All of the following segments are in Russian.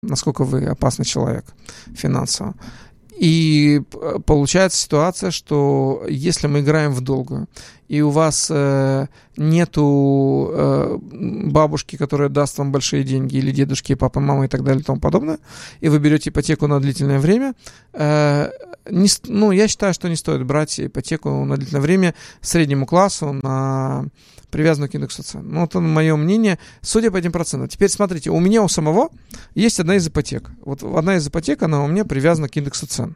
насколько вы опасный человек финансово. И получается ситуация, что если мы играем в долгую, и у вас нету бабушки, которая даст вам большие деньги, или дедушки, папа, мама и так далее и тому подобное, и вы берете ипотеку на длительное время, я считаю, что не стоит брать ипотеку на длительное время среднему классу на привязанную к индексу цен. Ну, это мое мнение, судя по этим процентам. Теперь смотрите, у меня у самого есть одна из ипотек. Вот одна из ипотек, она у меня привязана к индексу цен.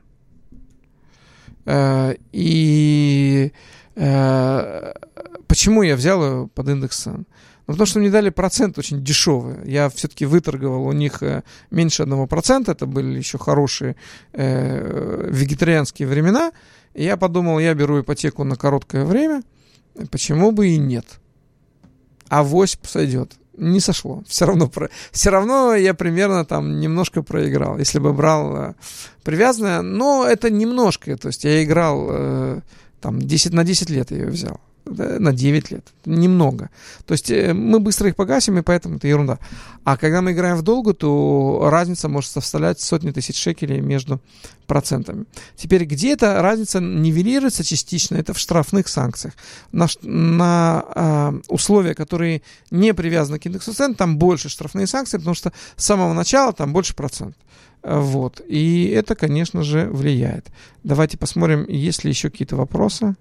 Почему я взял ее под индекс цен? Ну, потому что мне дали процент очень дешевый. Я все-таки выторговал у них меньше 1%. Это были еще хорошие вегетарианские времена. И я подумал, я беру ипотеку на короткое время. Почему бы и нет? Авось сойдет. Не сошло. Все равно я примерно там немножко проиграл. Если бы брал привязанное, но это немножко. То есть я играл там 10 на 10 лет я ее взял. На 9 лет. Немного. То есть мы быстро их погасим, и поэтому это ерунда. А когда мы играем в долгу, то разница может составлять сотни тысяч шекелей между процентами. Теперь, где эта разница нивелируется частично, это в штрафных санкциях. На условия, которые не привязаны к индексу цен, там больше штрафные санкции, потому что с самого начала там больше процент. Вот. И это, конечно же, влияет. Давайте посмотрим, есть ли еще какие-то вопросы.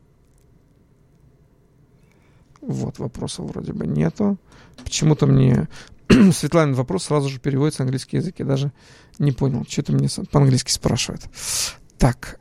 Вот, вопросов вроде бы нету. Почему-то мне Светлана вопрос сразу же переводится на английский язык. Я даже не понял, что-то мне по-английски спрашивает. Так,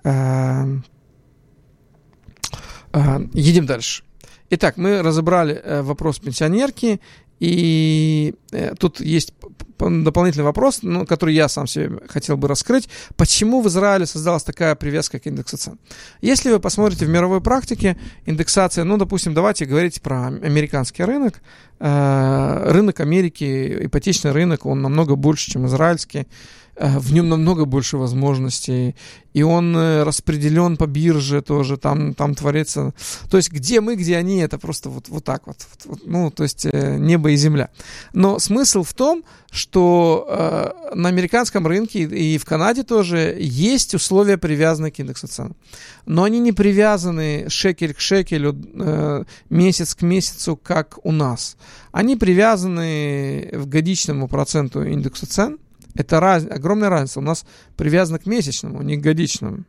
едем дальше. Итак, мы разобрали вопрос пенсионерки. И тут есть дополнительный вопрос, который я сам себе хотел бы раскрыть. Почему в Израиле создалась такая привязка к индексу цен? Если вы посмотрите в мировой практике, индексация, допустим, давайте говорить про американский рынок. Рынок Америки, ипотечный рынок, он намного больше, чем израильский. В нем намного больше возможностей, и он распределен по бирже тоже, там творится, то есть где мы, где они, это просто вот так вот, то есть небо и земля. Но смысл в том, что на американском рынке и в Канаде тоже есть условия, привязанные к индексу цен, но они не привязаны шекель к шекелю, месяц к месяцу, как у нас. Они привязаны к годичному проценту индексу цен. Это огромная разница. У нас привязано к месячному, не к годичному.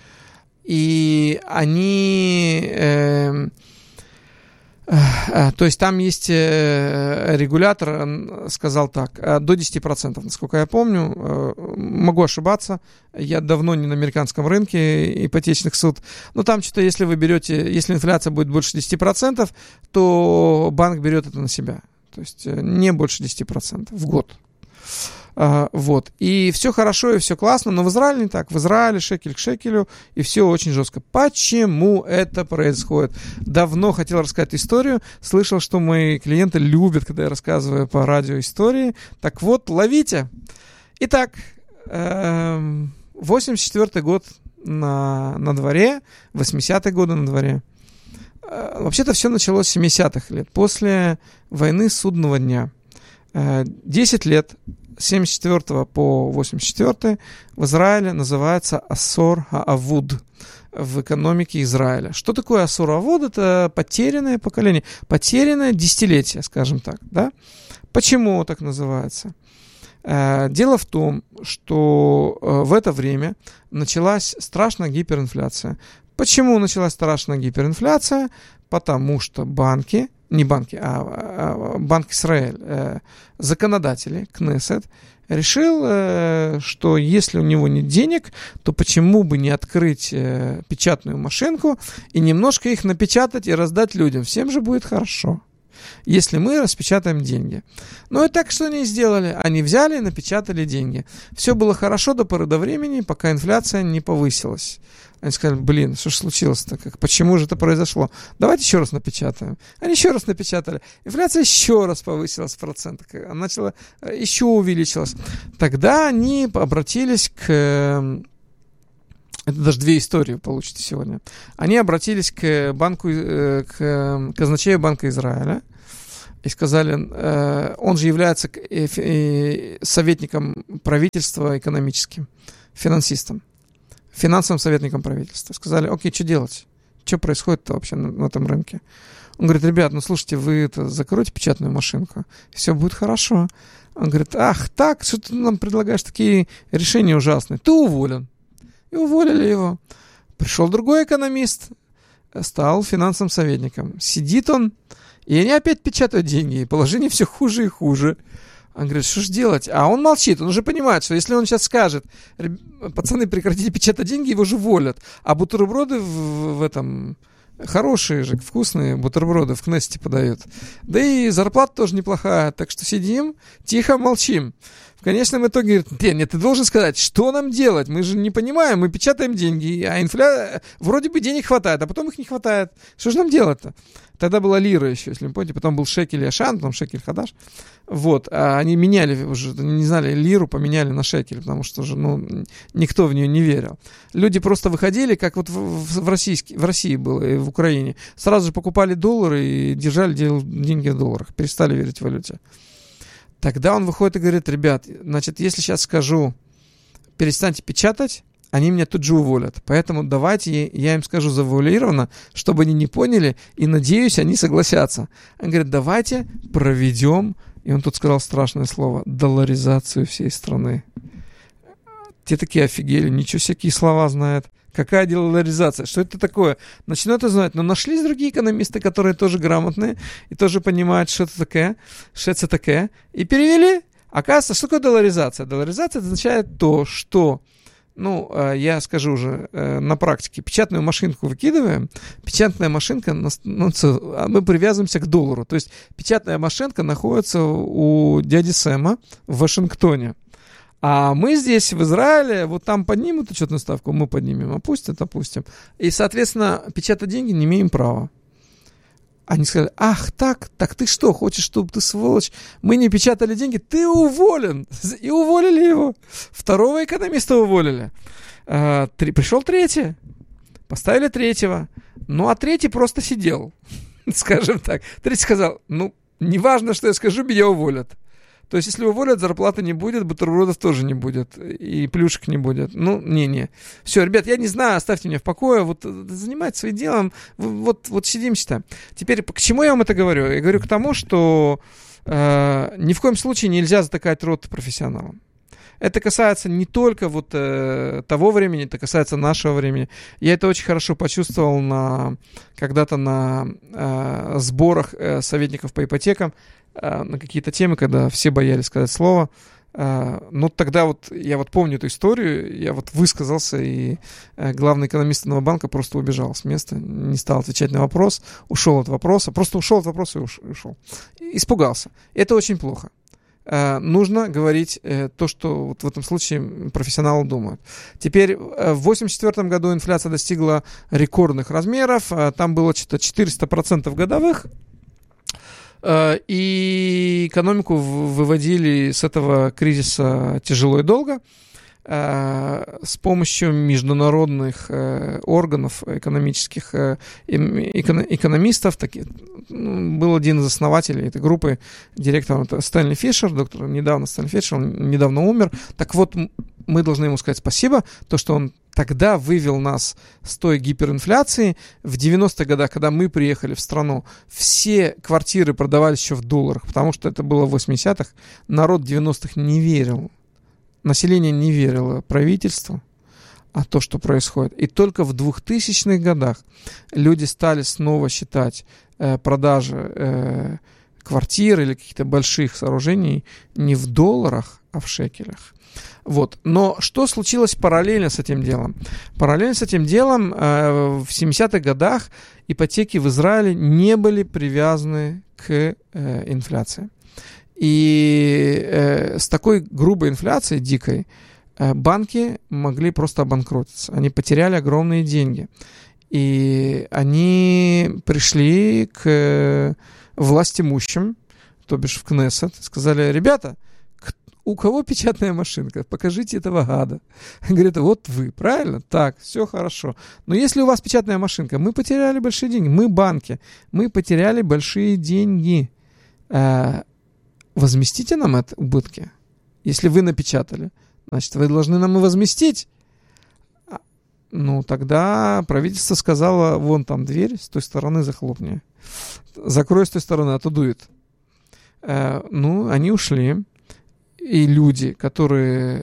И они... то есть там есть регулятор, сказал так, до 10%, насколько я помню. Могу ошибаться. Я давно не на американском рынке ипотечных суд. Но там что-то, если вы берете... Если инфляция будет больше 10%, то банк берет это на себя. То есть не больше 10% в год. Вот. И все хорошо, и все классно, но в Израиле не так. В Израиле шекель к шекелю, и все очень жестко. Почему это происходит? Давно хотел рассказать историю. Слышал, что мои клиенты любят, когда я рассказываю по радио истории. Так вот, ловите. Итак, 84-й год на дворе, 80-е годы на дворе. Вообще-то все началось с 70-х лет, после войны Судного дня. 10 лет с 74 по 84 в Израиле называется Асор ха-Авуд в экономике Израиля. Что такое Асор ха-Авуд? Это потерянное поколение, потерянное десятилетие, скажем так. Да? Почему так называется? Дело в том, что в это время началась страшная гиперинфляция. Почему началась страшная гиперинфляция? Потому что Банк Исраэль, законодатели, Кнессет, решил, что если у него нет денег, то почему бы не открыть печатную машинку и немножко их напечатать и раздать людям. Всем же будет хорошо, если мы распечатаем деньги. Ну и так что они сделали? Они взяли и напечатали деньги. Все было хорошо до поры до времени, пока инфляция не повысилась. Они сказали, что же случилось-то? Почему же это произошло? Давайте еще раз напечатаем. Они еще раз напечатали. Инфляция еще раз повысилась в процентах. Она начала еще увеличилась. Тогда они обратились к... Это даже две истории получите сегодня. Они обратились к казначею Банка Израиля и сказали, он же является советником правительства экономическим, финансистом, финансовым советником правительства. Сказали, окей, что делать? Что происходит-то вообще на этом рынке? Он говорит, ребят, ну слушайте, вы закройте печатную машинку, все будет хорошо. Он говорит, ах, так, что ты нам предлагаешь такие решения ужасные? Ты уволен. И уволили его. Пришел другой экономист, стал финансовым советником. Сидит он, и они опять печатают деньги, и положение все хуже и хуже. Он говорит, что же делать? А он молчит, он уже понимает, что если он сейчас скажет, пацаны, прекратите печатать деньги, его же волят. А бутерброды в этом... Хорошие же, вкусные бутерброды в Кнессете подают. Да и зарплата тоже неплохая. Так что сидим, тихо молчим. В конечном итоге говорит, нет, ты должен сказать, что нам делать? Мы же не понимаем, мы печатаем деньги, а вроде бы денег хватает, а потом их не хватает. Что же нам делать-то? Тогда была лира еще, если вы помните, потом был шекель и ашан, потом шекель хадаш. Вот, а они меняли уже, не знали, лиру поменяли на шекель, потому что же, никто в нее не верил. Люди просто выходили, как вот в России было и в Украине. Сразу же покупали доллары и держали деньги в долларах, перестали верить в валюте. Тогда он выходит и говорит, ребят, значит, если сейчас скажу, перестаньте печатать, они меня тут же уволят. Поэтому давайте я им скажу завуалированно, чтобы они не поняли, и, надеюсь, они согласятся. Он говорит, давайте проведем, и он тут сказал страшное слово, долларизацию всей страны. Те такие офигели, ничего себе, какие слова знают. Какая долларизация? Что это такое? Начну это знать. Но нашлись другие экономисты, которые тоже грамотные и тоже понимают, что это такое, и перевели. Оказывается, что такое долларизация? Долларизация означает то, что я скажу уже на практике, печатную машинку выкидываем, печатная машинка, мы привязываемся к доллару. То есть печатная машинка находится у дяди Сэма в Вашингтоне. А мы здесь, в Израиле, вот там поднимут учетную ставку, мы поднимем, опустим. И, соответственно, печатать деньги не имеем права. Они сказали, ах, так ты что, хочешь, чтобы ты, сволочь, мы не печатали деньги, ты уволен. И уволили его. Второго экономиста уволили. Пришел третий. Поставили третьего. А третий просто сидел. Скажем так. Третий сказал, неважно, что я скажу, меня уволят. То есть, если уволят, зарплаты не будет, бутербродов тоже не будет, и плюшек не будет. Не. Все, ребят, я не знаю, оставьте меня в покое, вот занимайтесь своим делом, вот сидим-то. Теперь, к чему я вам это говорю? Я говорю к тому, что ни в коем случае нельзя затыкать рот профессионалам. Это касается не только того времени, это касается нашего времени. Я это очень хорошо почувствовал когда-то на сборах советников по ипотекам, на какие-то темы, когда все боялись сказать слово. Тогда я помню эту историю, я высказался, и главный экономист одного банка просто убежал с места, не стал отвечать на вопрос, ушел от вопроса, просто ушел от вопроса и ушел. Испугался. Это очень плохо. Нужно говорить то, что в этом случае профессионалы думают. Теперь в 1984 году инфляция достигла рекордных размеров, там было что-то 400% годовых, и экономику выводили с этого кризиса тяжело и долго с помощью международных органов экономических, экономистов. Был один из основателей этой группы, директор Стэнли Фишер, доктор Стэнли Фишер, он недавно умер. Так вот, мы должны ему сказать спасибо, то, что он тогда вывел нас с той гиперинфляции. В 90-х годах, когда мы приехали в страну, все квартиры продавались еще в долларах, потому что это было в 80-х. Народ в 90-х не верил. Население не верило правительству, а то, что происходит. И только в 2000-х годах люди стали снова считать продажи квартир или каких-то больших сооружений не в долларах, а в шекелях. Но что случилось параллельно с этим делом? Параллельно с этим делом в 70-х годах ипотеки в Израиле не были привязаны к инфляции. И с такой грубой инфляцией, дикой, банки могли просто обанкротиться. Они потеряли огромные деньги. И они пришли к властимущим, то бишь в Кнессет, сказали, ребята, у кого печатная машинка? Покажите этого гада. Говорит, вот вы, правильно? Так, все хорошо. Но если у вас печатная машинка, мы потеряли большие деньги. Мы банки, мы потеряли большие деньги. возместите нам это убытки. Если вы напечатали, значит, вы должны нам и возместить. Ну, тогда правительство сказало, вон там дверь, с той стороны захлопни. Закрой с той стороны, а то дует. Ну, они ушли. И люди, которые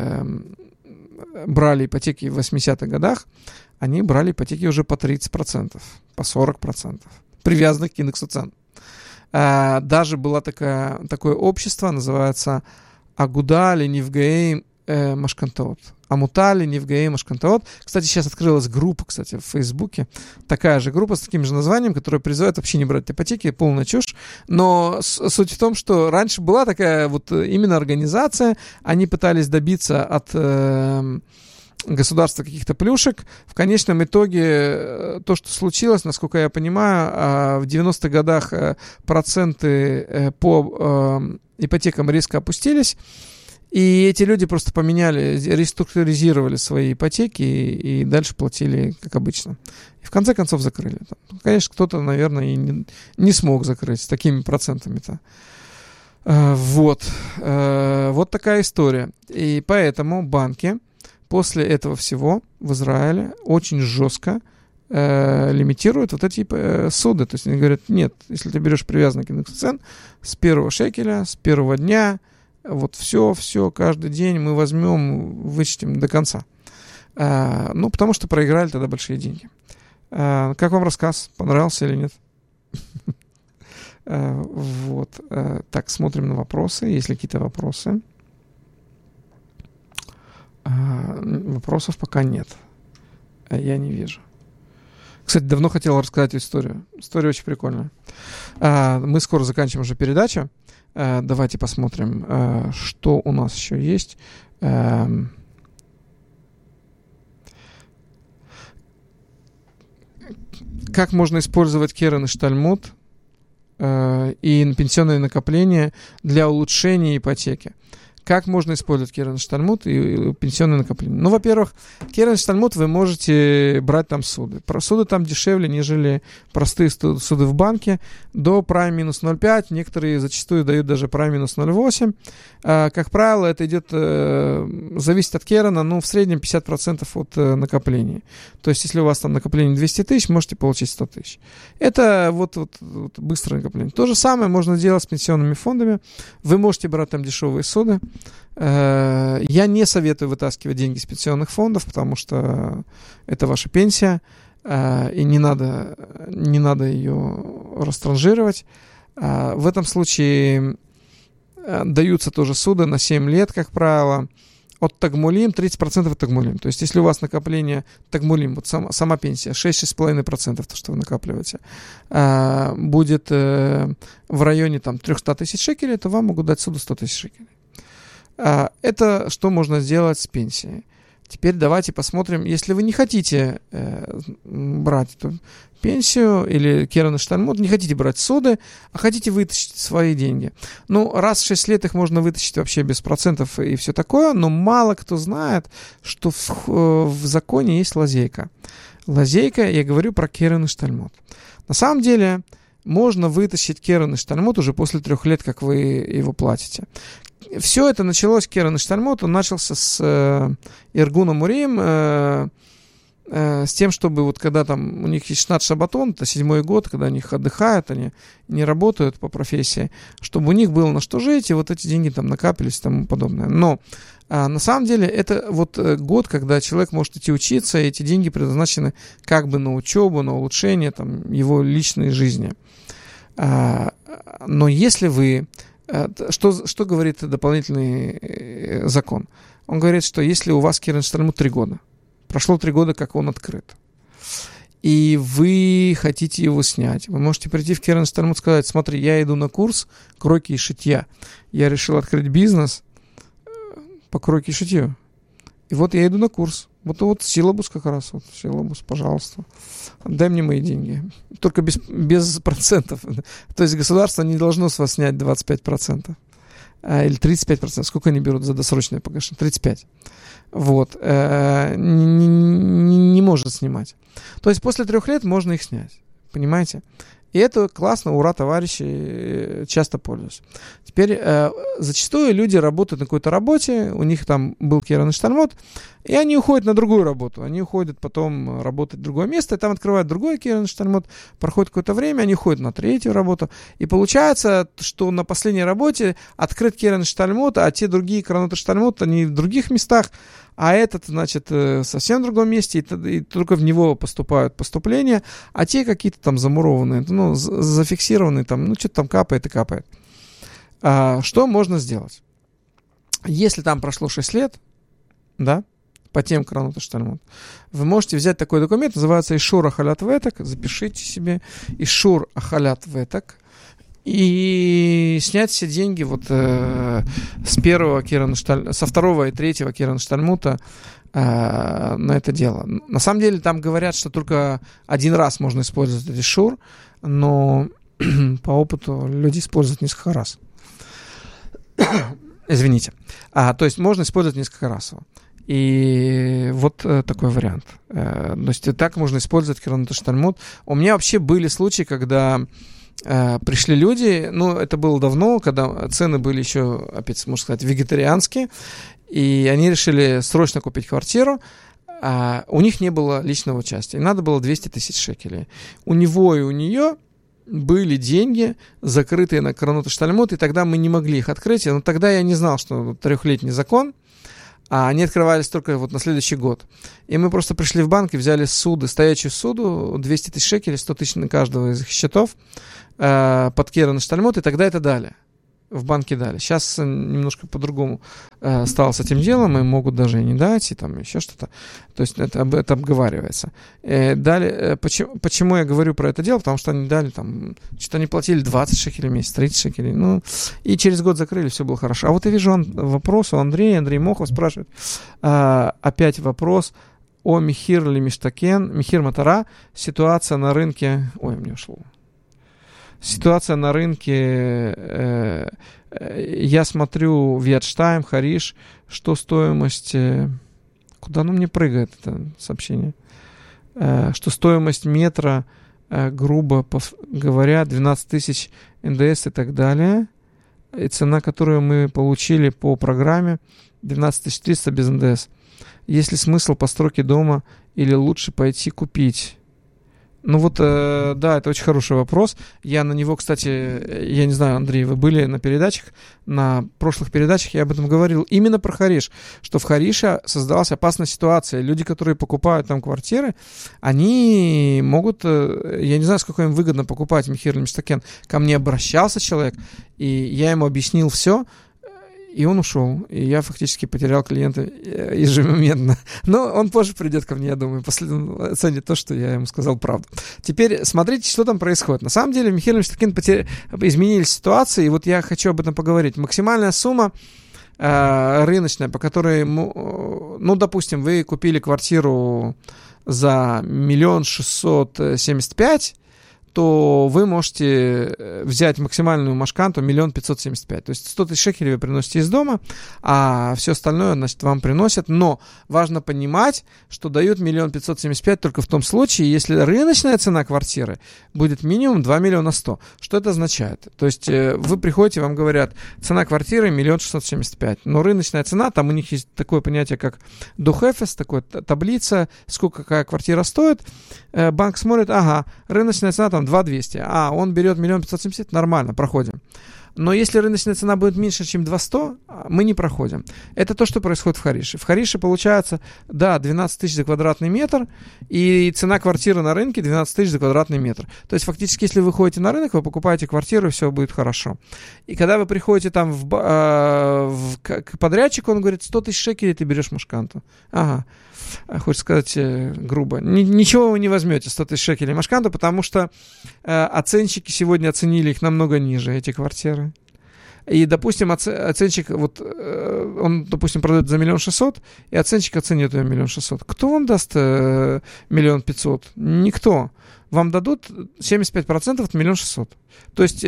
брали ипотеки в 80-х годах, они брали ипотеки уже по 30%, по 40%, привязанных к индексу цен. Даже было такое общество, называется Агуда Ленифгаи Машкантаот. Амута Ленифгаи Машкантаот. Кстати, сейчас открылась группа, кстати, в Фейсбуке. Такая же группа с таким же названием, которая призывает вообще не брать ипотеки, полная чушь. Но суть в том, что раньше была такая вот именно организация, они пытались добиться от государства каких-то плюшек. В конечном итоге то, что случилось, насколько я понимаю, в 90-х годах проценты по ипотекам резко опустились, и эти люди просто поменяли, реструктуризировали свои ипотеки и дальше платили, как обычно. И в конце концов закрыли. Конечно, кто-то, наверное, и не смог закрыть с такими процентами-то. Вот такая история. И поэтому банки после этого всего в Израиле очень жестко лимитируют вот эти суды. То есть они говорят, нет, если ты берешь привязанный к индексу цен с первого шекеля, с первого дня, вот все, каждый день мы возьмем, вычтем до конца. Ну, потому что проиграли тогда большие деньги. Как вам рассказ? Понравился или нет? Вот. Так, смотрим на вопросы. Есть ли какие-то вопросы? Вопросов пока нет. Я не вижу. Кстати, давно хотел рассказать историю. История очень прикольная. Мы скоро заканчиваем уже передачу. Давайте посмотрим, что у нас еще есть. Как можно использовать Керен и Штальмут и пенсионные накопления для улучшения ипотеки? Как можно использовать Керен и Штальмут и пенсионные накопления? Ну, во-первых, Керен и Штальмут вы можете брать там суды. Суды там дешевле, нежели простые суды в банке. До прайм минус 0,5. Некоторые зачастую дают даже прайм минус 0,8. Как правило, это идет, зависит от Керена, ну, в среднем 50% от накоплений. То есть, если у вас там накопление 200 тысяч, можете получить 100 тысяч. Это вот быстрое накопление. То же самое можно делать с пенсионными фондами. Вы можете брать там дешевые суды. Я не советую вытаскивать деньги из пенсионных фондов, потому что это ваша пенсия, и не надо ее растранжировать. В этом случае даются тоже суды на 7 лет, как правило, от тагмулим, 30% от тагмулим. То есть, если у вас накопление тагмулим, вот сама пенсия, 6-6,5%, то, что вы накапливаете, будет в районе там 300 тысяч шекелей, то вам могут дать суду 100 тысяч шекелей. Это что можно сделать с пенсией. Теперь давайте посмотрим, если вы не хотите брать эту пенсию или Керен и Штальмут, не хотите брать суды, а хотите вытащить свои деньги. Ну, раз в 6 лет их можно вытащить вообще без процентов и все такое, но мало кто знает, что в законе есть лазейка. Лазейка, я говорю про Керен и Штальмут. На самом деле, можно вытащить Керен и Штальмут уже после 3 лет, как вы его платите. Все это началось, Керен и Штальмут, он начался с Иргуна Мурим, с тем, чтобы вот когда там у них есть Шнат Шабатон, это 7-й год, когда они отдыхают, они не работают по профессии, чтобы у них было на что жить, и вот эти деньги там накапливались и тому подобное. Но на самом деле это вот год, когда человек может идти учиться, и эти деньги предназначены как бы на учебу, на улучшение там, его личной жизни. Но если вы... Что говорит дополнительный закон? Он говорит, что если у вас Керен Штальмут 3 года, прошло 3 года, как он открыт, и вы хотите его снять, вы можете прийти в Керен Штальмут и сказать, смотри, я иду на курс кройки и шитья, я решил открыть бизнес по кройке и шитью, и вот я иду на курс, вот силабус как раз, вот силабус, пожалуйста, дай мне мои деньги, только без процентов, то есть государство не должно с вас снять 25%, или 35%, сколько они берут за досрочное погашение, 35%, вот, не может снимать, то есть после 3 лет можно их снять, понимаете, И это классно, ура, товарищи, часто пользуюсь. Теперь зачастую люди работают на какой-то работе, у них там был Keren и Штальмот, и они уходят на другую работу. Они уходят потом работать в другое место, и там открывают другой Keren и Штальмот, проходит какое-то время, они уходят на третью работу. И получается, что на последней работе открыт Keren и Штальмот, а те другие Керенот и Штальмот, они в других местах, а этот, значит, совсем в другом месте, и только в него поступают поступления, а те какие-то там замурованные, ну, зафиксированные, там, ну, что-то там капает и капает. Что можно сделать? Если там прошло 6 лет, да, по тем Керенот и Штальмот, вы можете взять такой документ, называется Ишур Ахалят Ветек, запишите себе Ишур Ахалят Ветек, и снять все деньги вот с первого Keren Штальмута, со второго и третьего Keren Штальмута на это дело. На самом деле там говорят, что только один раз можно использовать этот шур, но по опыту люди используют несколько раз. Извините. То есть можно использовать несколько раз его. И вот такой вариант. То есть так можно использовать Керенот и Штальмут. У меня вообще были случаи, когда пришли люди, ну, это было давно, когда цены были еще, опять, можно сказать, вегетарианские, и они решили срочно купить квартиру, а у них не было личного участия, им надо было 200 тысяч шекелей. У него и у нее были деньги, закрытые на Керенот и Штальмут, и тогда мы не могли их открыть, но тогда я не знал, что 3-летний закон, а они открывались только вот на следующий год. И мы просто пришли в банк и взяли суды, стоячую суду, 200 тысяч шекелей, 100 тысяч на каждого из их счетов, под Keren и Штальмут, и тогда это дали. В банке дали. Сейчас немножко по-другому стало с этим делом, и могут даже и не дать, и там еще что-то. То есть это обговаривается. Дали, почему я говорю про это дело? Потому что они дали там, что-то они платили 20 шекелей в месяц, 30 шекелей. Ну, и через год закрыли, все было хорошо. А вот я вижу вопрос у Андрей Мохов спрашивает. Опять вопрос о Михир Лемиштакен, Михир Матара, ситуация на рынке... Ой, мне ушло. Ситуация на рынке, я смотрю в Ядштайм, Хариш, что стоимость, куда оно мне прыгает это сообщение, что стоимость метра, грубо говоря, 12 тысяч НДС и так далее, и цена, которую мы получили по программе, 12 300 без НДС. Есть ли смысл постройки дома или лучше пойти купить? Ну вот, да, это очень хороший вопрос. Я на него, кстати, я не знаю, Андрей, вы были на передачах, на прошлых передачах я об этом говорил, именно про Хариш, что в Харише создалась опасная ситуация. Люди, которые покупают там квартиры, они могут, я не знаю, сколько им выгодно покупать Михир Лемиштакен. Ко мне обращался человек, и я ему объяснил все, и он ушел, и я фактически потерял клиента ежемоментно. Но он позже придет ко мне, я думаю, оценит то, что я ему сказал правду. Теперь смотрите, что там происходит. На самом деле, Михир Лемиштакен изменились ситуации, и вот я хочу об этом поговорить. Максимальная сумма рыночная, по которой, ну, допустим, вы купили квартиру за 1 675 000, то вы можете взять максимальную машканту 1 575 000. То есть 100 тысяч шекелей вы приносите из дома, а все остальное, значит, вам приносят. Но важно понимать, что дают 1 575 000 только в том случае, если рыночная цена квартиры будет минимум 2 100 000. Что это означает? То есть вы приходите, вам говорят, цена квартиры 1 675 000, но рыночная цена, там у них есть такое понятие, как духефес, такая таблица, сколько какая квартира стоит. Банк смотрит, ага, рыночная цена там 2 200, он берет 1 570 000, нормально, проходим. Но если рыночная цена будет меньше, чем 200, мы не проходим. Это то, что происходит в Харише. В Харише получается, да, 12 тысяч за квадратный метр, и цена квартиры на рынке 12 тысяч за квадратный метр. То есть, фактически, если вы ходите на рынок, вы покупаете квартиру, и все будет хорошо. И когда вы приходите там к подрядчику, он говорит, 100 тысяч шекелей ты берешь машканту. Ага. Хочется сказать грубо. Ничего вы не возьмете 100 тысяч шекелей машканту, потому что оценщики сегодня оценили их намного ниже, эти квартиры. И, допустим, оценщик, вот, он, допустим, продает за 1 600 000, и оценщик оценит ее 1 600 000. Кто вам даст 1 500 000? Никто. Вам дадут 75% от 1 600 000. То есть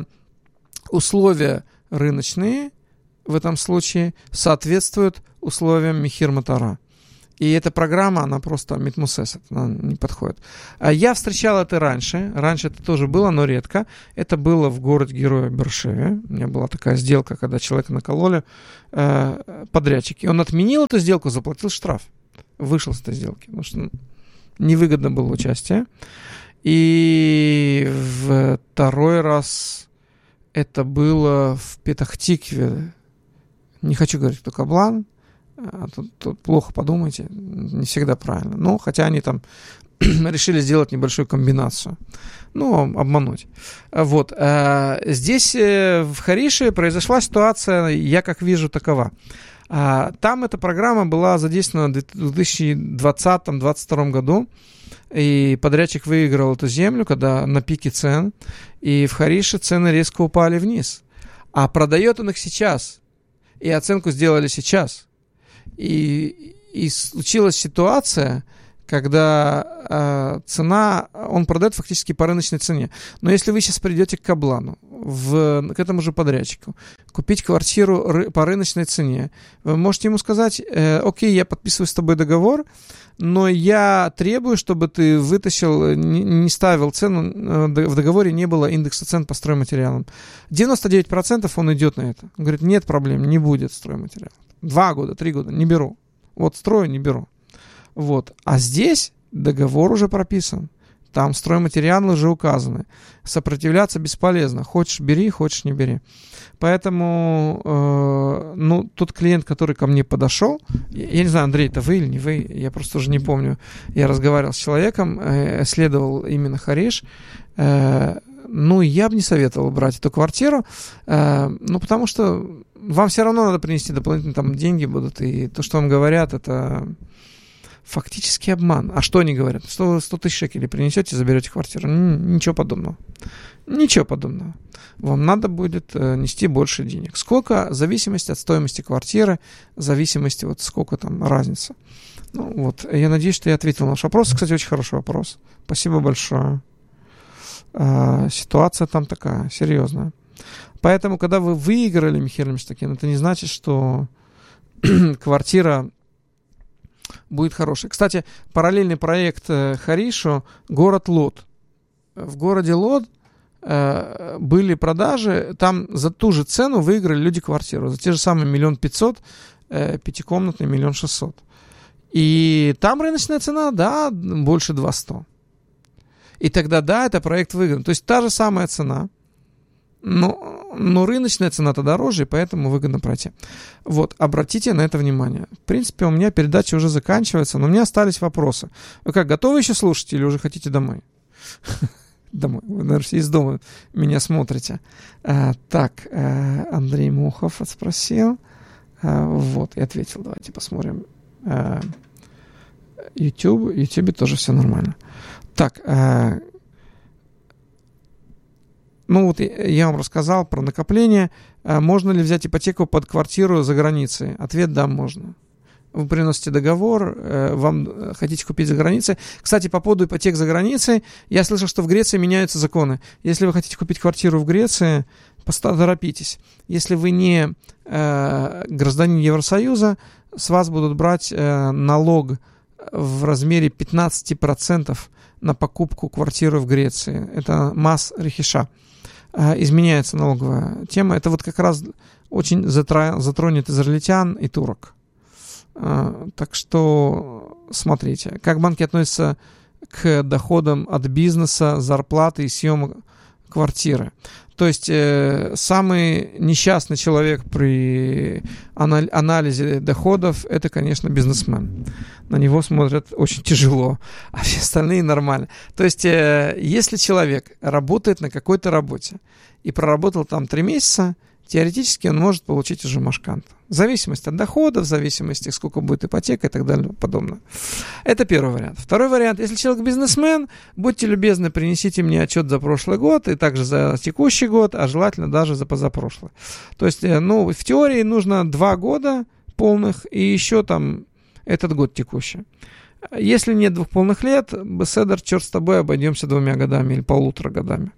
условия рыночные в этом случае соответствуют условиям Михир Матара. И эта программа, она просто метмусес, она не подходит. Я встречал это раньше. Раньше это тоже было, но редко. Это было в городе-герое Бершеве. У меня была такая сделка, когда человека накололи подрядчики. Он отменил эту сделку, заплатил штраф. Вышел с этой сделки, потому что невыгодно было участие. И второй раз это было в Петах-Тикве. Не хочу говорить, кто каблан. Тут плохо подумайте, не всегда правильно. Но хотя они там решили сделать небольшую комбинацию. Обмануть. Вот. Здесь в Харише произошла ситуация, я как вижу, такова. Там эта программа была задействована в 2020-2022 году. И подрядчик выиграл эту землю, когда на пике цен. И в Харише цены резко упали вниз. А продает он их сейчас. И оценку сделали сейчас. И случилась ситуация, когда цена, он продает фактически по рыночной цене. Но если вы сейчас придете к каблану, к этому же подрядчику, купить квартиру по рыночной цене, вы можете ему сказать: окей, я подписываю с тобой договор, но я требую, чтобы ты вытащил, не ставил цену, в договоре не было индекса цен по стройматериалам. 99% он идет на это. Он говорит: нет проблем, не будет стройматериалов. 2 года, 3 года, не беру. Вот строю, не беру. Вот. А здесь договор уже прописан. Там стройматериалы уже указаны. Сопротивляться бесполезно. Хочешь — бери, хочешь — не бери. Поэтому, тот клиент, который ко мне подошел, я не знаю, Андрей, это вы или не вы, я просто уже не помню. Я разговаривал с человеком, исследовал именно Хариш. Я бы не советовал брать эту квартиру, потому что вам все равно надо принести дополнительные там деньги будут, и то, что вам говорят, это фактически обман. А что они говорят? 100 тысяч шекелей принесете, заберете квартиру. Ничего подобного. Ничего подобного. Вам надо будет нести больше денег. Сколько? В зависимости от стоимости квартиры, в зависимости сколько там разница. Я надеюсь, что я ответил на ваш вопрос. Кстати, очень хороший вопрос. Спасибо большое. Ситуация там такая, серьезная. Поэтому, когда вы выиграли, Михаил Миштакин, это не значит, что квартира будет хорошей. Кстати, параллельный проект Харишу — город Лод. В городе Лод были продажи, там за ту же цену выиграли люди квартиру. За те же самые 1 500 000, пятикомнатный 1 600 000. И там рыночная цена, да, больше 200. И тогда, да, это проект выгоден. То есть та же самая цена, но рыночная цена-то дороже, и поэтому выгодно пройти. Вот, обратите на это внимание. В принципе, у меня передача уже заканчивается, но у меня остались вопросы. Вы как, готовы еще слушать или уже хотите домой? Домой. Вы, наверное, все из дома меня смотрите. Андрей Мухов спросил. Вот, я ответил. Давайте посмотрим. YouTube. В YouTube тоже все нормально. Так, я вам рассказал про накопление. Можно ли взять ипотеку под квартиру за границей? Ответ: да, можно. Вы приносите договор, вам хотите купить за границей. Кстати, по поводу ипотек за границей, я слышал, что в Греции меняются законы. Если вы хотите купить квартиру в Греции, торопитесь. Если вы не гражданин Евросоюза, с вас будут брать налог в размере 15% на покупку квартиры в Греции. Это мас рехиша. Изменяется налоговая тема. Это как раз очень затронет израильтян и турок. Так что смотрите, как банки относятся к доходам от бизнеса, зарплаты и съема квартиры. То есть самый несчастный человек при анализе доходов — это, конечно, бизнесмен. На него смотрят очень тяжело, а все остальные нормально. То есть если человек работает на какой-то работе и проработал там 3 месяца, теоретически он может получить уже машканту. В зависимости от дохода, в зависимости, сколько будет ипотека и так далее и подобное. Это первый вариант. Второй вариант. Если человек бизнесмен, будьте любезны, принесите мне отчет за прошлый год и также за текущий год, а желательно даже за позапрошлый. То есть, в теории нужно 2 года полных и еще там этот год текущий. Если нет 2 полных лет, беседер, черт с тобой, обойдемся 2 годами или 1,5 годами.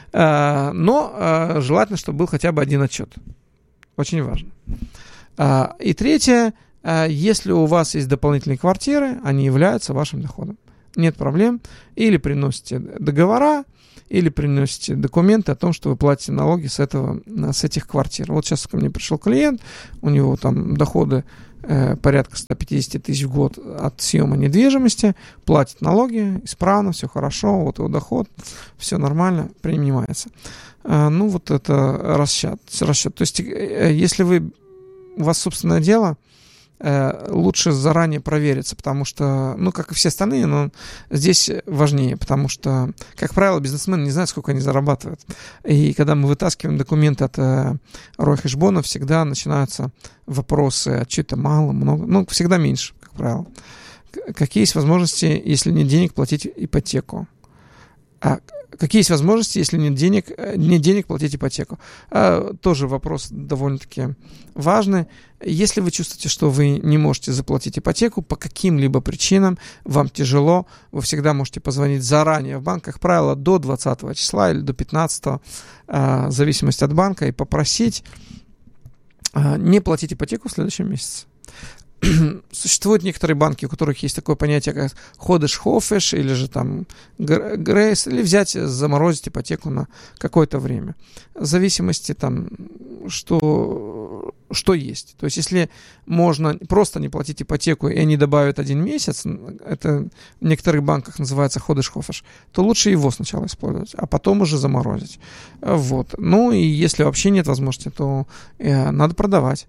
Но желательно, чтобы был хотя бы 1 отчет. Очень важно. И третье, Если у вас есть дополнительные квартиры, они являются вашим доходом. Нет проблем. Или приносите договора, или приносите документы о том, что вы платите налоги с этих квартир. Вот сейчас ко мне пришел клиент, у него там доходы порядка 150 тысяч в год от съема недвижимости, платит налоги, исправно, все хорошо, вот его доход, все нормально, принимается. Ну, вот это расчет. То есть, если у вас собственное дело, лучше заранее провериться, потому что, ну, как и все остальные, но здесь важнее, потому что, как правило, бизнесмены не знают, сколько они зарабатывают. И когда мы вытаскиваем документы от Рой-Хешбона, всегда начинаются вопросы, а что это мало, много, ну, всегда меньше, как правило. Какие есть возможности, если нет денег, платить ипотеку? Какие есть возможности, если нет денег платить ипотеку? Тоже вопрос довольно-таки важный. Если вы чувствуете, что вы не можете заплатить ипотеку по каким-либо причинам, вам тяжело, вы всегда можете позвонить заранее в банк, как правило, до 20 числа или до 15, в зависимости от банка, и попросить не платить ипотеку в следующем месяце. Существуют некоторые банки, у которых есть такое понятие, как ходеш-хофеш, или же там грейс, или взять, заморозить ипотеку на какое-то время. В зависимости там, что есть. То есть, если можно просто не платить ипотеку, и они добавят 1 месяц, это в некоторых банках называется ходеш-хофеш, то лучше его сначала использовать, а потом уже заморозить. Вот. Ну, и если вообще нет возможности, то надо продавать.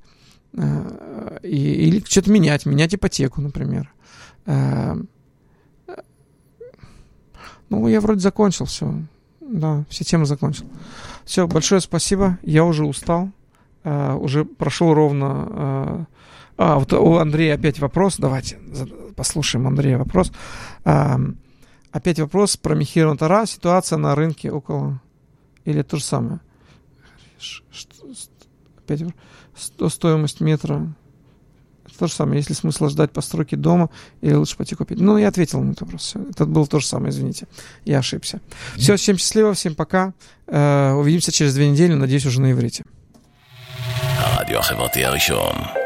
Или что-то менять ипотеку, например. Ну, я вроде закончил все. Да, все темы закончил. Все, большое спасибо. Я уже устал. Уже прошел ровно... вот у Андрея опять вопрос. Давайте послушаем Андрея вопрос. Опять вопрос про Михир Тара. Ситуация на рынке около... Или то же самое? Опять стоимость метра. Это то же самое. Есть ли смысл ждать постройки дома или лучше пойти купить? Ну, я ответил на этот вопрос. Это было то же самое, извините. Я ошибся. Все, всем счастливо, всем пока. Увидимся через 2 недели, надеюсь, уже на иврите. הרדיו החברתי הראשון.